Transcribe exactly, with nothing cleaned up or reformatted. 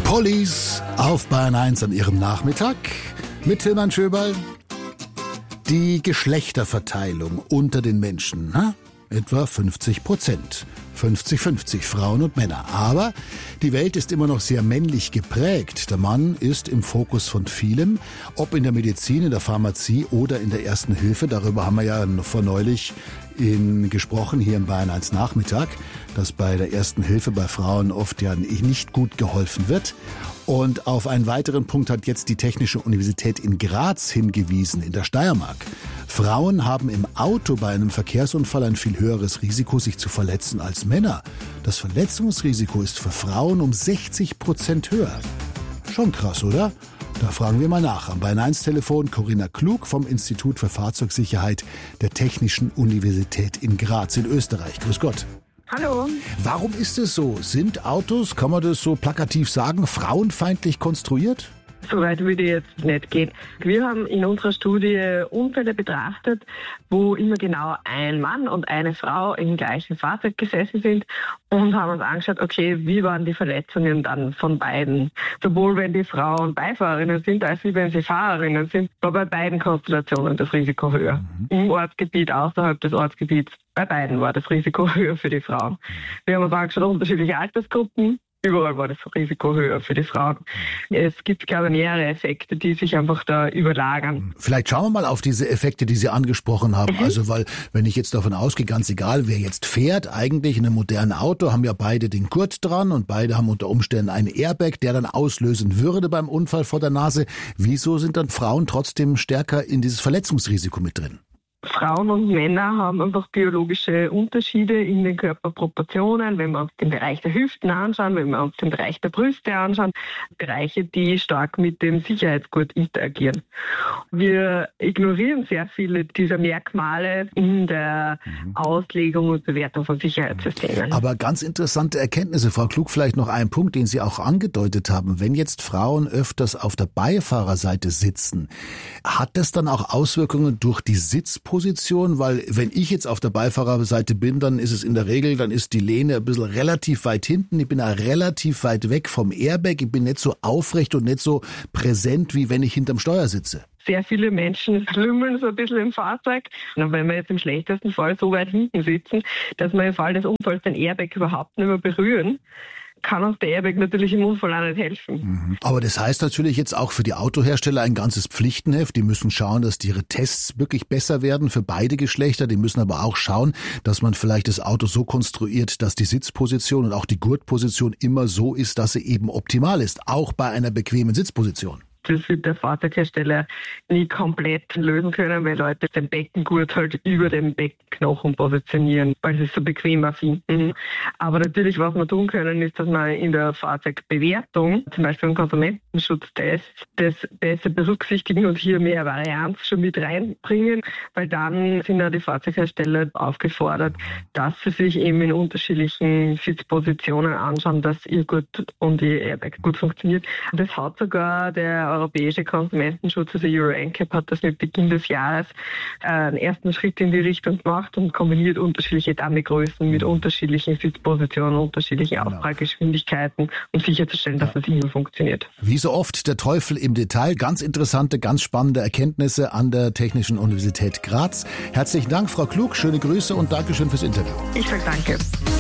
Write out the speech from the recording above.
Pollis auf Bayern eins an ihrem Nachmittag mit Tilman Schöberl. Die Geschlechterverteilung unter den Menschen, ha? Etwa fünfzig Prozent. fünfzig fünfzig, Frauen und Männer. Aber die Welt ist immer noch sehr männlich geprägt. Der Mann ist im Fokus von vielem, ob in der Medizin, in der Pharmazie oder in der Ersten Hilfe. Darüber haben wir ja vor neulich in, gesprochen hier im Bayern eins Nachmittag, dass bei der Ersten Hilfe bei Frauen oft ja nicht gut geholfen wird. Und auf einen weiteren Punkt hat jetzt die Technische Universität in Graz hingewiesen, in der Steiermark. Frauen haben im Auto bei einem Verkehrsunfall ein viel höheres Risiko, sich zu verletzen als Männer. Das Verletzungsrisiko ist für Frauen um sechzig Prozent höher. Schon krass, oder? Da fragen wir mal nach. Am Bayern eins Telefon Corinna Klug vom Institut für Fahrzeugsicherheit der Technischen Universität in Graz in Österreich. Grüß Gott. Hallo. Warum ist es so? Sind Autos, kann man das so plakativ sagen, frauenfeindlich konstruiert? So weit würde ich jetzt nicht gehen. Wir haben in unserer Studie Unfälle betrachtet, wo immer genau ein Mann und eine Frau im gleichen Fahrzeug gesessen sind und haben uns angeschaut, okay, wie waren die Verletzungen dann von beiden? Sowohl wenn die Frauen Beifahrerinnen sind, als wie wenn sie Fahrerinnen sind, war bei beiden Konstellationen das Risiko höher. Mhm. Im Ortsgebiet, außerhalb des Ortsgebiets, bei beiden war das Risiko höher für die Frauen. Wir haben uns angeschaut, unterschiedliche Altersgruppen. Überall war das Risiko höher für die Frauen. Es gibt, glaube ich, mehrere Effekte, die sich einfach da überlagern. Vielleicht schauen wir mal auf diese Effekte, die Sie angesprochen haben. Mhm. Also, weil, wenn ich jetzt davon ausgehe, ganz egal, wer jetzt fährt, eigentlich in einem modernen Auto, haben ja beide den Gurt dran und beide haben unter Umständen einen Airbag, der dann auslösen würde beim Unfall vor der Nase. Wieso sind dann Frauen trotzdem stärker in dieses Verletzungsrisiko mit drin? Frauen und Männer haben einfach biologische Unterschiede in den Körperproportionen. Wenn wir uns den Bereich der Hüften anschauen, wenn wir uns den Bereich der Brüste anschauen, Bereiche, die stark mit dem Sicherheitsgurt interagieren. Wir ignorieren sehr viele dieser Merkmale in der mhm. Auslegung und Bewertung von Sicherheitssystemen. Aber ganz interessante Erkenntnisse, Frau Klug, vielleicht noch ein Punkt, den Sie auch angedeutet haben. Wenn jetzt Frauen öfters auf der Beifahrerseite sitzen, hat das dann auch Auswirkungen durch die Sitzposition? Weil wenn ich jetzt auf der Beifahrerseite bin, dann ist es in der Regel, dann ist die Lehne ein bisschen relativ weit hinten. Ich bin auch relativ weit weg vom Airbag. Ich bin nicht so aufrecht und nicht so präsent, wie wenn ich hinterm Steuer sitze. Sehr viele Menschen schlümmeln so ein bisschen im Fahrzeug. Und wenn wir jetzt im schlechtesten Fall so weit hinten sitzen, dass wir im Fall des Unfalls den Airbag überhaupt nicht mehr berühren, kann uns der Airbag natürlich im Unfall auch nicht helfen. Aber das heißt natürlich jetzt auch für die Autohersteller ein ganzes Pflichtenheft. Die müssen schauen, dass ihre Tests wirklich besser werden für beide Geschlechter. Die müssen aber auch schauen, dass man vielleicht das Auto so konstruiert, dass die Sitzposition und auch die Gurtposition immer so ist, dass sie eben optimal ist, auch bei einer bequemen Sitzposition. Das wird der Fahrzeughersteller nie komplett lösen können, weil Leute den Beckengurt halt über dem Beckenknochen positionieren, weil sie es so bequemer finden. Aber natürlich, was wir tun können, ist, dass wir in der Fahrzeugbewertung, zum Beispiel im Konsumentenschutztest, das besser berücksichtigen und hier mehr Varianz schon mit reinbringen, weil dann sind ja die Fahrzeughersteller aufgefordert, dass sie sich eben in unterschiedlichen Sitzpositionen anschauen, dass ihr Gurt und die Airbag gut funktioniert. Und das hat sogar der Europäische Konsumentenschutz, also Euro N C A P, hat das mit Beginn des Jahres äh, einen ersten Schritt in die Richtung gemacht und kombiniert unterschiedliche Dummy-Größen mit unterschiedlichen Sitzpositionen, unterschiedlichen genau. Aufprallgeschwindigkeiten, um sicherzustellen, dass das immer funktioniert. Wie so oft der Teufel im Detail. Ganz interessante, ganz spannende Erkenntnisse an der Technischen Universität Graz. Herzlichen Dank, Frau Klug. Schöne Grüße und Dankeschön fürs Interview. Ich sage danke.